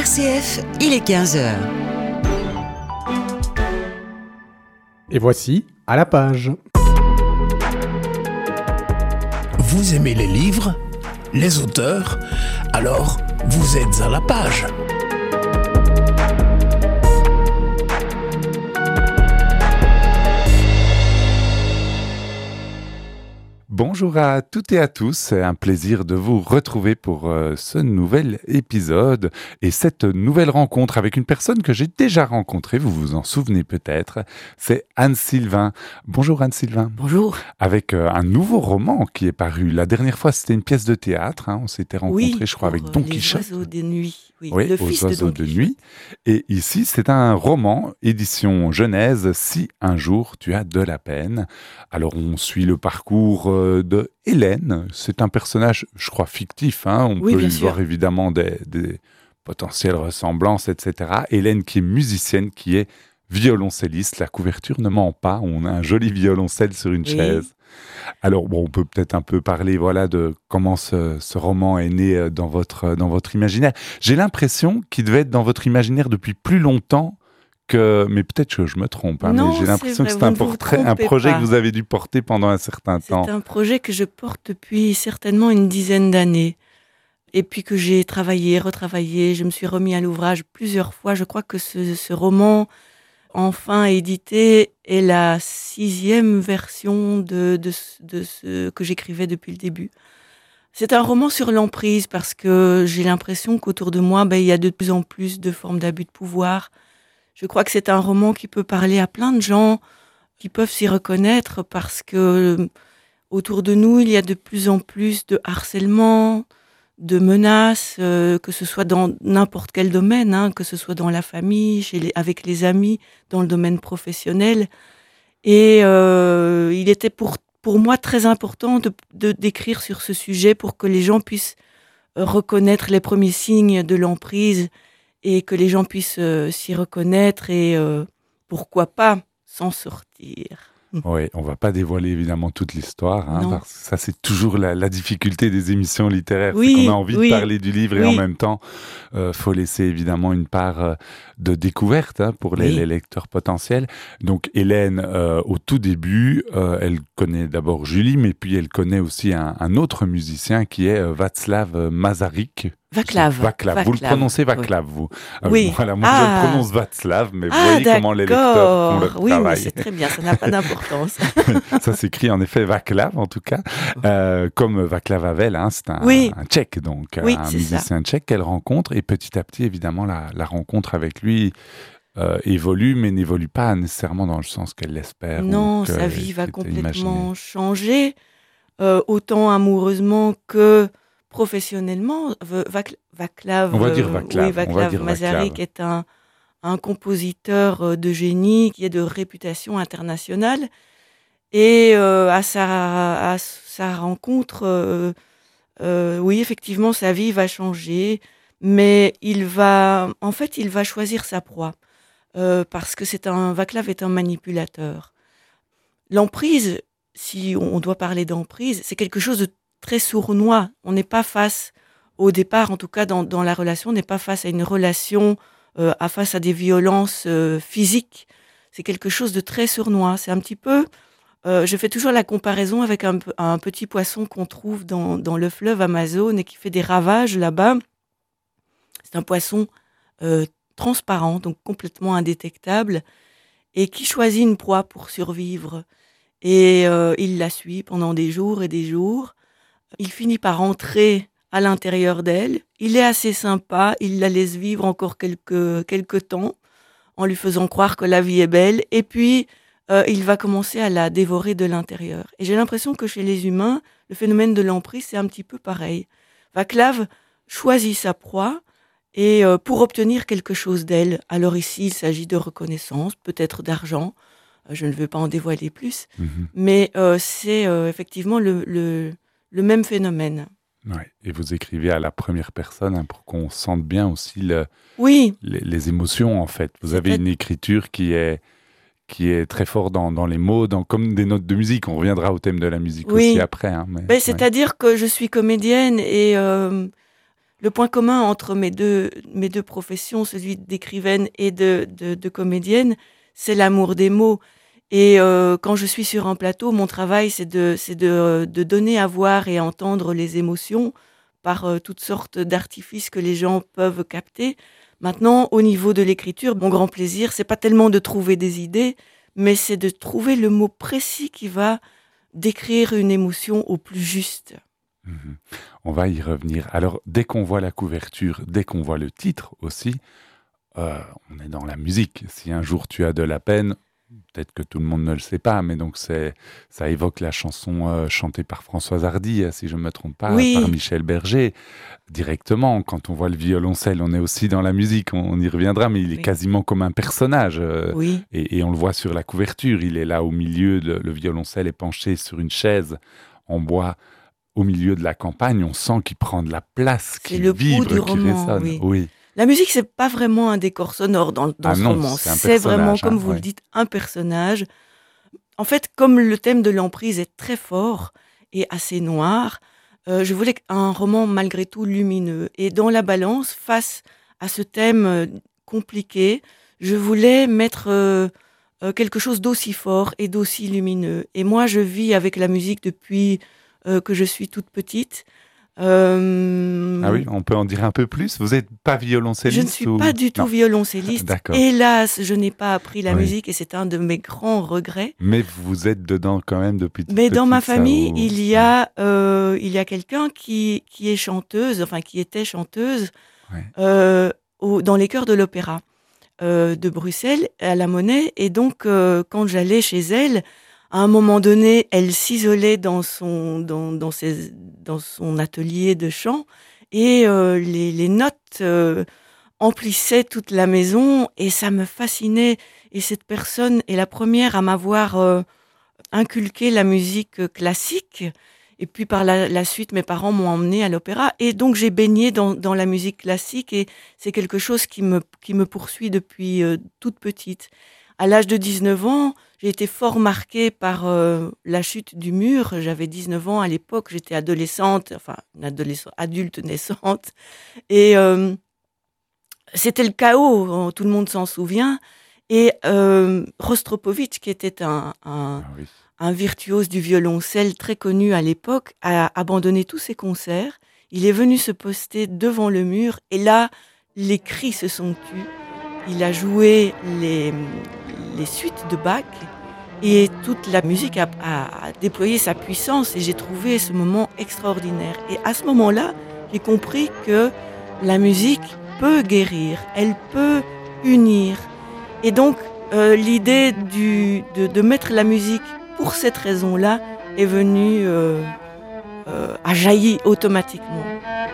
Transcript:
RCF, il est 15h. Et voici À la page. Vous aimez les livres, les auteurs? Alors, vous êtes à la page. Bonjour à toutes et à tous, c'est un plaisir de vous retrouver pour ce nouvel épisode et cette nouvelle rencontre avec une personne que j'ai déjà rencontrée, vous vous en souvenez peut-être, c'est Anne Sylvain. Bonjour Anne Sylvain. Bonjour. Avec un nouveau roman qui est paru. La dernière fois c'était une pièce de théâtre, on s'était rencontrés je crois avec Don Quichotte. Les oiseaux de nuit. Oui, le fils aux oiseaux de Don de nuit. Et ici, c'est un roman, édition Genèse, Si un jour tu as de la peine. Alors, on suit le parcours de Hélène. C'est un personnage, je crois, fictif. On peut y voir évidemment des potentielles ressemblances, etc. Hélène qui est musicienne, qui est violoncelliste. La couverture ne ment pas. On a un joli violoncelle sur une chaise. Alors, on peut peut-être un peu parler de comment ce roman est né dans votre imaginaire. J'ai l'impression qu'il devait être dans votre imaginaire depuis plus longtemps mais peut-être que je me trompe. Non, mais j'ai l'impression que c'est un projet que vous avez dû porter pendant un certain temps. C'est un projet que je porte depuis certainement une dizaine d'années. Et puis que j'ai travaillé, retravaillé, je me suis remis à l'ouvrage plusieurs fois. Je crois que ce roman, enfin édité, est la 6e version de ce que j'écrivais depuis le début. C'est un roman sur l'emprise parce que j'ai l'impression qu'autour de moi, il y a de plus en plus de formes d'abus de pouvoir. Je crois que c'est un roman qui peut parler à plein de gens, qui peuvent s'y reconnaître parce que autour de nous, il y a de plus en plus de harcèlement, de menaces, que ce soit dans n'importe quel domaine, que ce soit dans la famille, avec les amis, dans le domaine professionnel. Et il était pour moi très important d'écrire sur ce sujet pour que les gens puissent reconnaître les premiers signes de l'emprise et que les gens puissent s'y reconnaître et pourquoi pas s'en sortir. Oui, on ne va pas dévoiler évidemment toute l'histoire, parce que ça c'est toujours la difficulté des émissions littéraires, c'est qu'on a envie de parler du livre et en même temps, faut laisser évidemment une part de découverte pour les lecteurs potentiels. Donc Hélène, au tout début, elle connaît d'abord Julie, mais puis elle connaît aussi un autre musicien qui est Václav Masaryk. Václav. Vous le prononcez Václav, vous. Oui. Voilà, moi je le prononce Václav, mais vous voyez comment les lecteurs font leur travail. Oui, c'est très bien, ça n'a pas d'importance. Ça s'écrit en effet Václav, en tout cas, comme Václav Havel, c'est un Tchèque, donc un musicien tchèque qu'elle rencontre, et petit à petit, évidemment, la rencontre avec lui évolue, mais n'évolue pas nécessairement dans le sens qu'elle l'espère. Non, sa vie va complètement changer, autant amoureusement que professionnellement. Václav, on va dire Václav. Václav Masaryk est un compositeur de génie qui est de réputation internationale. Et à sa rencontre, oui, effectivement, sa vie va changer, mais il va choisir sa proie, parce que Václav est un manipulateur. L'emprise, si on doit parler d'emprise, c'est quelque chose de très sournois. On n'est pas face, au départ, en tout cas dans la relation, on n'est pas face à une relation, face à des violences physiques. C'est quelque chose de très sournois. C'est un petit peu... je fais toujours la comparaison avec un petit poisson qu'on trouve dans le fleuve Amazone et qui fait des ravages là-bas. C'est un poisson transparent, donc complètement indétectable, et qui choisit une proie pour survivre. Et il la suit pendant des jours et des jours. Il finit par entrer à l'intérieur d'elle. Il est assez sympa, il la laisse vivre encore quelques temps, en lui faisant croire que la vie est belle. Et puis... il va commencer à la dévorer de l'intérieur. Et j'ai l'impression que chez les humains, le phénomène de l'emprise, c'est un petit peu pareil. Václav choisit sa proie et pour obtenir quelque chose d'elle. Alors ici, il s'agit de reconnaissance, peut-être d'argent. Je ne veux pas en dévoiler plus. Mais c'est effectivement le même phénomène. Ouais. Et vous écrivez à la première personne pour qu'on sente bien aussi les émotions, en fait. Vous avez une écriture qui est très fort dans les mots, comme des notes de musique. On reviendra au thème de la musique aussi après. C'est-à-dire que je suis comédienne et le point commun entre mes deux professions, celui d'écrivaine et de comédienne, c'est l'amour des mots. Et quand je suis sur un plateau, mon travail, c'est de donner à voir et à entendre les émotions par toutes sortes d'artifices que les gens peuvent capter. Maintenant, au niveau de l'écriture, mon grand plaisir, c'est pas tellement de trouver des idées, mais c'est de trouver le mot précis qui va décrire une émotion au plus juste. On va y revenir. Alors, dès qu'on voit la couverture, dès qu'on voit le titre aussi, on est dans la musique. Si un jour tu as de la peine, peut-être que tout le monde ne le sait pas, mais donc ça évoque la chanson chantée par Françoise Hardy, si je ne me trompe pas, Oui. par Michel Berger. Directement, quand on voit le violoncelle, on est aussi dans la musique, on y reviendra, mais il est quasiment comme un personnage. Oui. Et on le voit sur la couverture, il est là au milieu, le violoncelle est penché sur une chaise en bois, au milieu de la campagne, on sent qu'il prend de la place, qu'il vibre, qu'il résonne. Oui. La musique, c'est pas vraiment un décor sonore dans ce roman. C'est vraiment, comme vous le dites, un personnage. En fait, comme le thème de l'emprise est très fort et assez noir, je voulais un roman malgré tout lumineux. Et dans la balance, face à ce thème compliqué, je voulais mettre quelque chose d'aussi fort et d'aussi lumineux. Et moi, je vis avec la musique depuis que je suis toute petite. Ah oui, on peut en dire un peu plus. Vous n'êtes pas violoncelliste? Je ne suis pas du tout violoncelliste. Hélas, je n'ai pas appris la musique et c'est un de mes grands regrets. Mais vous êtes dedans quand même depuis toute Mais petite. dans ma famille, il y a quelqu'un qui est chanteuse, enfin qui était chanteuse dans les chœurs de l'opéra de Bruxelles à la Monnaie. Et donc, quand j'allais chez elle, à un moment donné, elle s'isolait dans son atelier de chant et les notes emplissaient toute la maison et ça me fascinait. Et cette personne est la première à m'avoir inculqué la musique classique. Et puis par la suite, mes parents m'ont emmenée à l'opéra. Et donc j'ai baigné dans la musique classique et c'est quelque chose qui me poursuit depuis toute petite. À l'âge de 19 ans, j'ai été fort marquée par la chute du mur. J'avais 19 ans à l'époque, j'étais adolescente, enfin une adulte naissante. Et c'était le chaos, tout le monde s'en souvient. Et Rostropovitch, qui était un virtuose du violoncelle très connu à l'époque, a abandonné tous ses concerts. Il est venu se poster devant le mur et là, les cris se sont tus. Il a joué les suites de Bach et toute la musique a déployé sa puissance et j'ai trouvé ce moment extraordinaire. Et à ce moment-là, j'ai compris que la musique peut guérir, elle peut unir. Et donc, l'idée de mettre la musique pour cette raison-là est venue, a jailli automatiquement.